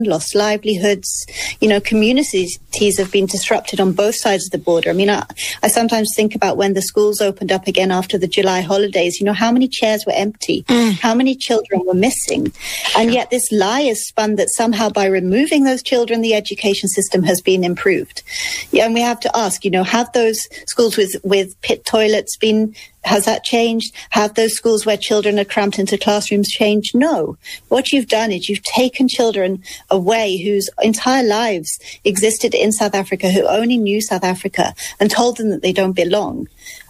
lost livelihoods. Communities have been disrupted on both sides of the border. I mean, I sometimes think about when the schools opened up again after the July holidays, how many chairs were empty, how many children were missing. And yet this lie is spun that somehow by removing those children, the education system has been improved. Yeah, and we have to ask, have those schools with pit toilets has that changed? Have those schools where children are cramped into classrooms changed? No. What you've done is you've taken children away whose entire lives existed in South Africa, who only knew South Africa, and told them that they don't belong.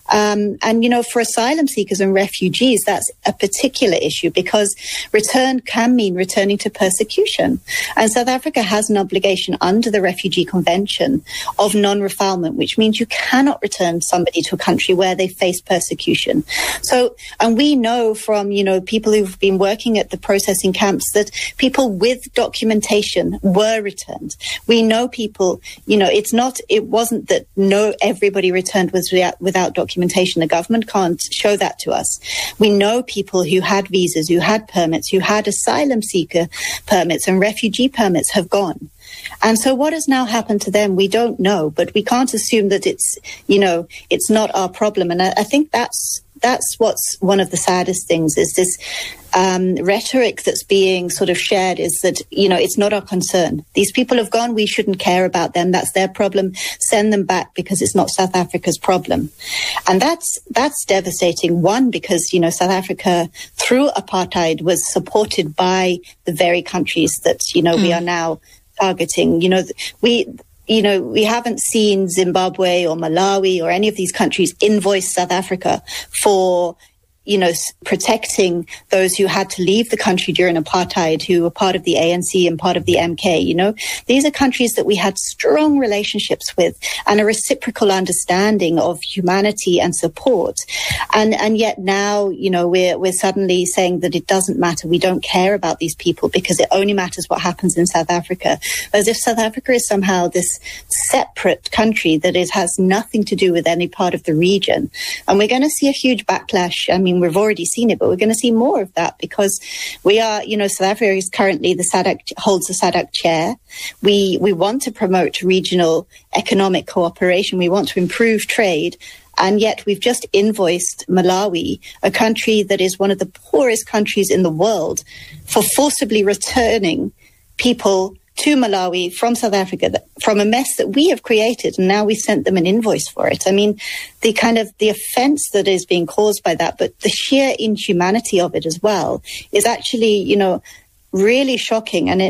For asylum seekers and refugees, that's a particular issue because return can mean returning to persecution. And South Africa has an obligation under the Refugee Convention of non-refoulement, which means you cannot return somebody to a country where they face persecution. So, and we know from, people who've been working at the processing camps that people with documentation were returned. We know people, it wasn't that everybody returned was without documentation. The government can't show that to us. We know people who had visas, who had permits, who had asylum seeker permits and refugee permits have gone. And so what has now happened to them, we don't know, but we can't assume that it's not our problem. And I think that's what's one of the saddest things is this rhetoric that's being sort of shared is that, it's not our concern. These people have gone. We shouldn't care about them. That's their problem. Send them back because it's not South Africa's problem. And that's devastating. One, because, South Africa through apartheid was supported by the very countries that, we are now targeting. We haven't seen Zimbabwe or Malawi or any of these countries invoice South Africa for, protecting those who had to leave the country during apartheid, who were part of the ANC and part of the MK. These are countries that we had strong relationships with and a reciprocal understanding of humanity and support. And yet now, we're suddenly saying that it doesn't matter. We don't care about these people because it only matters what happens in South Africa. As if South Africa is somehow this separate country that has nothing to do with any part of the region. And we're going to see a huge backlash. I mean, we've already seen it, but we're going to see more of that because we are, South Africa is currently holds the SADC chair. We want to promote regional economic cooperation. We want to improve trade. And yet we've just invoiced Malawi, a country that is one of the poorest countries in the world, for forcibly returning people to Malawi from South Africa, from a mess that we have created, and now we sent them an invoice for it. I mean, the offense that is being caused by that, but the sheer inhumanity of it as well, is actually, really shocking. And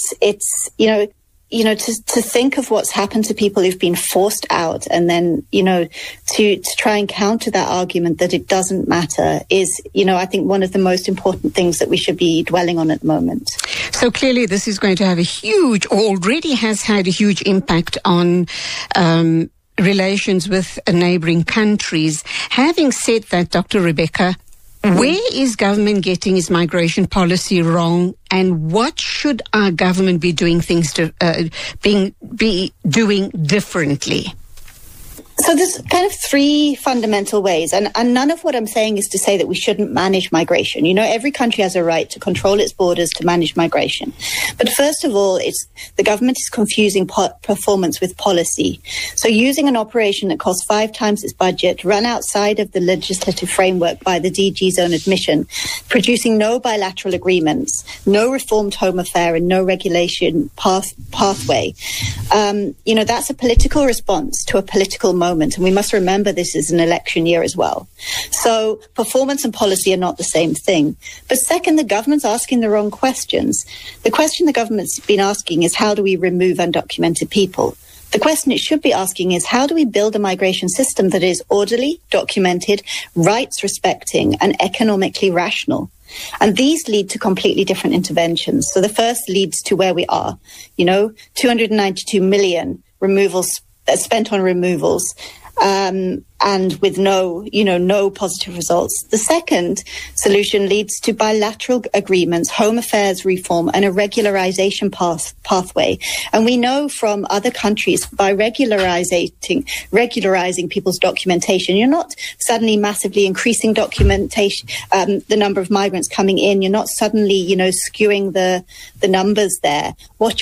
to think of what's happened to people who've been forced out and then, to try and counter that argument that it doesn't matter is, I think one of the most important things that we should be dwelling on at the moment. So clearly this is going to have already has had a huge impact on relations with neighboring countries. Having said that, Dr. Rebecca, where is government getting its migration policy wrong, and what should our government be doing be doing differently? So there's kind of three fundamental ways, and none of what I'm saying is to say that we shouldn't manage migration. Every country has a right to control its borders, to manage migration. But first of all, the government is confusing performance with policy. So using an operation that costs 5 times its budget, run outside of the legislative framework by the DG's own admission, producing no bilateral agreements, no reformed Home Affairs, and no regulation pathway. That's a political response to a political moment. And we must remember this is an election year as well. So performance and policy are not the same thing. But second, the government's asking the wrong questions. The question the government's been asking is, how do we remove undocumented people? The question it should be asking is, how do we build a migration system that is orderly, documented, rights respecting, and economically rational? And these lead to completely different interventions. So the first leads to where we are, 292 million removals spent on removals. and with no positive results. The second solution leads to bilateral agreements, home affairs reform, and a regularization pathway. And we know from other countries, by regularizing people's documentation, you're not suddenly massively increasing documentation, the number of migrants coming in. You're not suddenly, skewing the numbers there. What